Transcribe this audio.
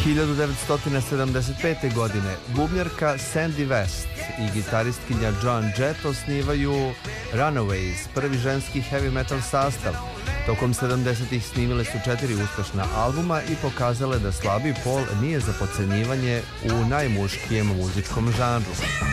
1975. godine bubnjarka Sandy West i gitaristkinja Joan Jett osnivaju Runaways, prvi ženski heavy metal sastav. Tokom 70-ih snimile su 4 uspešna albuma i pokazale da slabi pol nije za potcenjivanje u najmuškijem muzičkom žanru.